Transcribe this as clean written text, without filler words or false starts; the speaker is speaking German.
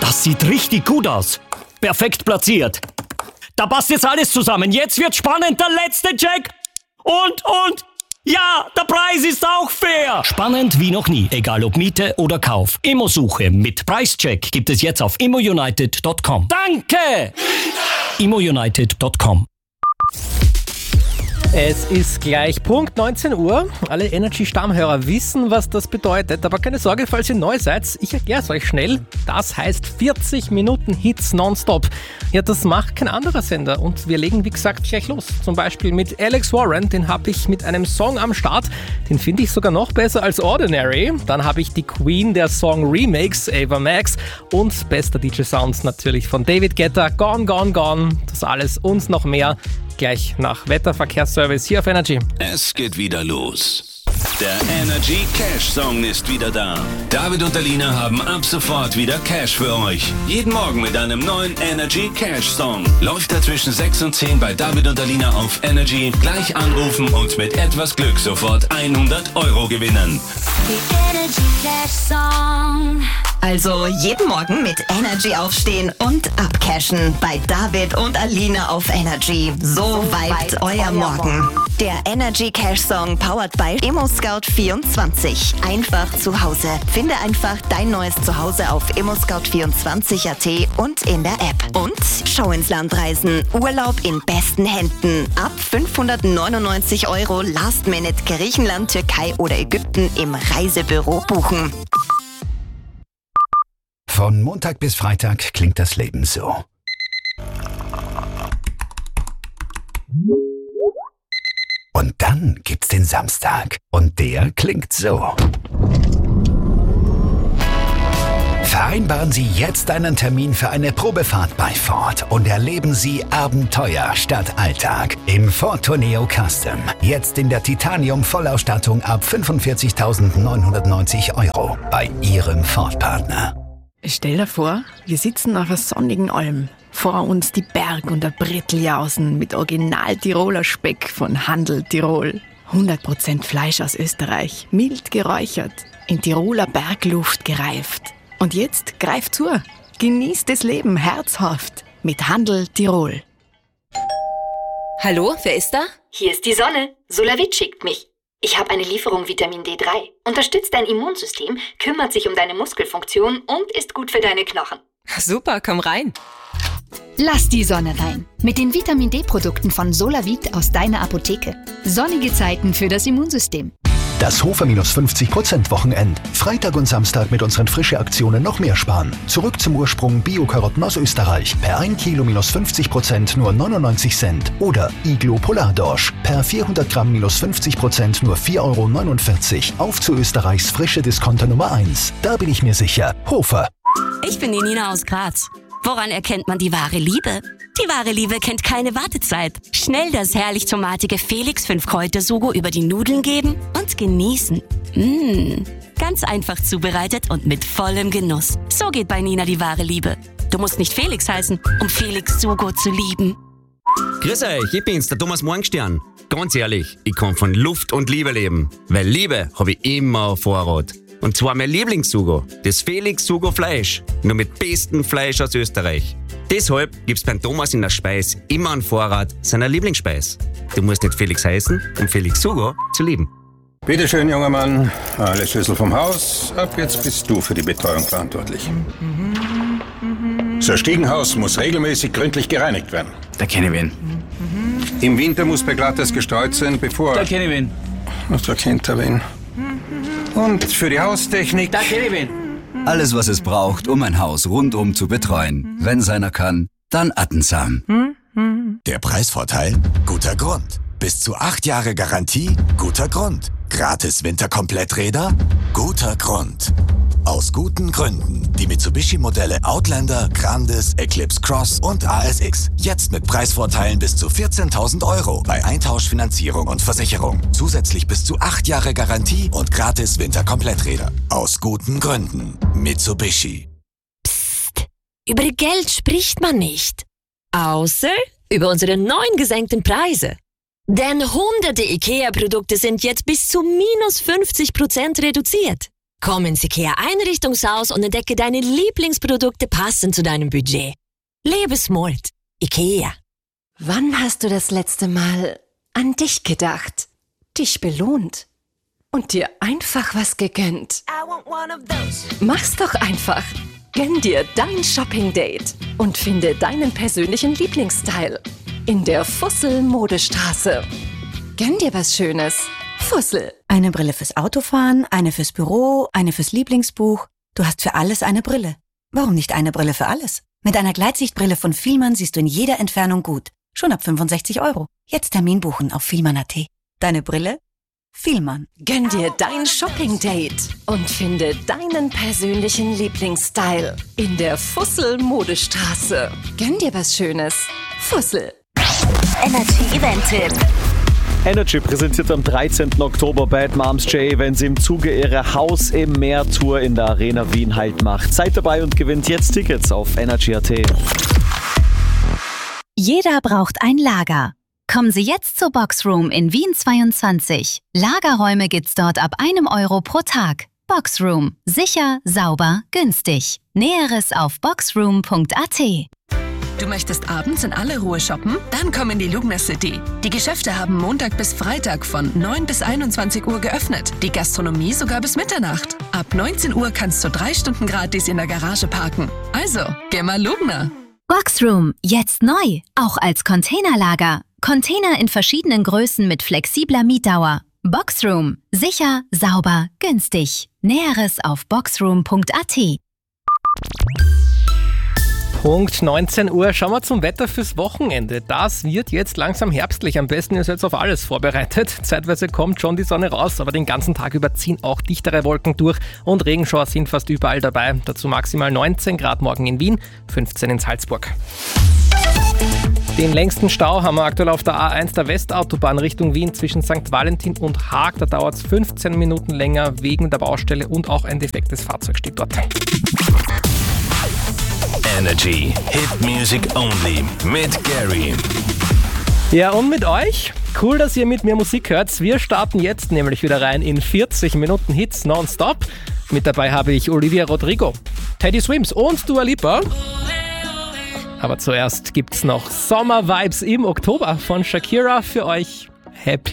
Das sieht richtig gut aus. Perfekt platziert. Da passt jetzt alles zusammen. Jetzt wird spannend, der letzte Check. Und, ja, der Preis ist auch fair. Spannend wie noch nie, egal ob Miete oder Kauf. Immosuche mit Preischeck gibt es jetzt auf immounited.com. Danke! immounited.com. Es ist gleich Punkt 19 Uhr. Alle Energy-Stammhörer wissen, was das bedeutet. Aber keine Sorge, falls ihr neu seid, ich erkläre es euch schnell. Das heißt 40 Minuten Hits nonstop. Ja, das macht kein anderer Sender. Und wir legen, wie gesagt, gleich los. Zum Beispiel mit Alex Warren, den habe ich mit einem Song am Start. Den finde ich sogar noch besser als Ordinary. Dann habe ich die Queen der Song Remakes, Ava Max. Und bester DJ-Sounds natürlich von David Guetta, Gone, Gone, Gone. Das alles und noch mehr. Gleich nach Wetterverkehrsservice hier auf Energy. Es geht wieder los. Der Energy Cash Song ist wieder da. David und Alina haben ab sofort wieder Cash für euch. Jeden Morgen mit einem neuen Energy Cash Song. Läuft er zwischen 6 und 10 bei David und Alina auf Energy. Gleich anrufen und mit etwas Glück sofort 100 € gewinnen. Die Energy Cash Song. Also jeden Morgen mit Energy aufstehen und abcashen bei David und Alina auf Energy. So vibet euer Morgen. Der Energy Cash Song powered by ImmoScout24. Einfach zu Hause. Finde einfach dein neues Zuhause auf ImmoScout24.at und in der App. Und Show ins Land reisen. Urlaub in besten Händen. Ab 599 € Last Minute Griechenland, Türkei oder Ägypten im Reisebüro buchen. Von Montag bis Freitag klingt das Leben so. Und dann gibt's den Samstag. Und der klingt so. Vereinbaren Sie jetzt einen Termin für eine Probefahrt bei Ford und erleben Sie Abenteuer statt Alltag im Ford Tourneo Custom. Jetzt in der Titanium-Vollausstattung ab 45.990 € bei Ihrem Ford-Partner. Stell dir vor, wir sitzen auf einer sonnigen Alm. Vor uns die Berg- und der Bretteljausen mit Original-Tiroler Speck von Handel Tirol. 100% Fleisch aus Österreich, mild geräuchert, in Tiroler Bergluft gereift. Und jetzt greift zu, genießt das Leben herzhaft mit Handel Tirol. Hallo, wer ist da? Hier ist die Sonne. Solavit schickt mich. Ich habe eine Lieferung Vitamin D3. Unterstützt dein Immunsystem, kümmert sich um deine Muskelfunktion und ist gut für deine Knochen. Super, komm rein. Lass die Sonne rein. Mit den Vitamin D-Produkten von Solavit aus deiner Apotheke. Sonnige Zeiten für das Immunsystem. Das Hofer -50% Wochenend. Freitag und Samstag mit unseren Frische-Aktionen noch mehr sparen. Zurück zum Ursprung Bio-Karotten aus Österreich. Per 1 Kilo -50% nur 99 Cent. Oder Iglo Polardorsch. Per 400 Gramm -50% nur 4,49 €. Auf zu Österreichs frische Discounter Nummer 1. Da bin ich mir sicher. Hofer. Ich bin die Nina aus Graz. Woran erkennt man die wahre Liebe? Die wahre Liebe kennt keine Wartezeit. Schnell das herrlich tomatige Felix 5-Kräuter-Sugo über die Nudeln geben und genießen. Ganz einfach zubereitet und mit vollem Genuss. So geht bei Nina die wahre Liebe. Du musst nicht Felix heißen, um Felix Sugo zu lieben. Grüß euch, ich bin's, der Thomas Morgenstern. Ganz ehrlich, ich kann von Luft und Liebe leben. Weil Liebe habe ich immer auf Vorrat. Und zwar mein Lieblingssugo, das Felix Sugo Fleisch. Nur mit bestem Fleisch aus Österreich. Deshalb gibt's beim Thomas in der Speis immer einen Vorrat seiner Lieblingsspeis. Du musst nicht Felix heißen, um Felix Sugo zu lieben. Bitte schön, junger Mann. Alle Schlüssel vom Haus. Ab jetzt bist du für die Betreuung verantwortlich. Das Stiegenhaus muss regelmäßig gründlich gereinigt werden. Da kenne ich wen. Im Winter muss Beglattes gestreut sein, bevor... Da kenne ich wen. Da kennt er wen. Und für die Haustechnik... Da kenne ich wen. Alles, was es braucht, um ein Haus rundum zu betreuen. Wenn seiner kann, dann Attensam. Der Preisvorteil? Guter Grund. Bis zu 8 Jahre Garantie? Guter Grund. Gratis Winterkompletträder? Guter Grund. Aus guten Gründen. Die Mitsubishi-Modelle Outlander, Grandis, Eclipse Cross und ASX. Jetzt mit Preisvorteilen bis zu 14.000 € bei Eintauschfinanzierung und Versicherung. Zusätzlich bis zu 8 Jahre Garantie und gratis Winterkompletträder. Aus guten Gründen. Mitsubishi. Psst. Über Geld spricht man nicht. Außer über unsere neuen gesenkten Preise. Denn hunderte IKEA-Produkte sind jetzt bis zu -50% reduziert. Komm ins IKEA-Einrichtungshaus und entdecke deine Lieblingsprodukte passend zu deinem Budget. Lebe smart. IKEA. Wann hast du das letzte Mal an dich gedacht, dich belohnt und dir einfach was gegönnt? Mach's doch einfach. Gönn dir dein Shopping-Date und finde deinen persönlichen Lieblingsstyle in der Fussel-Modestraße. Gönn dir was Schönes. Fussel. Eine Brille fürs Autofahren, eine fürs Büro, eine fürs Lieblingsbuch. Du hast für alles eine Brille. Warum nicht eine Brille für alles? Mit einer Gleitsichtbrille von Fielmann siehst du in jeder Entfernung gut. Schon ab 65 €. Jetzt Termin buchen auf Fielmann.at. Deine Brille? Fielmann. Gönn dir dein Shopping-Date und finde deinen persönlichen Lieblingsstyle in der Fussel-Modestraße. Gönn dir was Schönes. Fussel. Energy Event-Tipp. Energy präsentiert am 13. Oktober Bad Moms J, wenn sie im Zuge ihrer Haus im Meer Tour in der Arena Wien Halt macht. Seid dabei und gewinnt jetzt Tickets auf energy.at. Jeder braucht ein Lager. Kommen Sie jetzt zur Boxroom in Wien 22. Lagerräume gibt's dort ab 1 € pro Tag. Boxroom. Sicher, sauber, günstig. Näheres auf boxroom.at. Du möchtest abends in aller Ruhe shoppen? Dann komm in die Lugner City. Die Geschäfte haben Montag bis Freitag von 9 bis 21 Uhr geöffnet. Die Gastronomie sogar bis Mitternacht. Ab 19 Uhr kannst du 3 Stunden gratis in der Garage parken. Also, geh mal Lugner. Boxroom. Jetzt neu. Auch als Containerlager. Container in verschiedenen Größen mit flexibler Mietdauer. Boxroom. Sicher, sauber, günstig. Näheres auf boxroom.at. Punkt 19 Uhr. Schauen wir zum Wetter fürs Wochenende. Das wird jetzt langsam herbstlich. Am besten ist jetzt auf alles vorbereitet. Zeitweise kommt schon die Sonne raus, aber den ganzen Tag über ziehen auch dichtere Wolken durch und Regenschauer sind fast überall dabei. Dazu maximal 19 Grad morgen in Wien, 15 in Salzburg. Den längsten Stau haben wir aktuell auf der A1 der Westautobahn Richtung Wien zwischen St. Valentin und Haag. Da dauert es 15 Minuten länger wegen der Baustelle und auch ein defektes Fahrzeug steht dort. Energy Hit Music Only mit Gary. Ja, und mit euch? Cool, dass ihr mit mir Musik hört. Wir starten jetzt nämlich wieder rein in 40 Minuten Hits nonstop. Mit dabei habe ich Olivia Rodrigo, Teddy Swims und Dua Lipa. Aber zuerst gibt's noch Sommer-Vibes im Oktober von Shakira für euch. Happy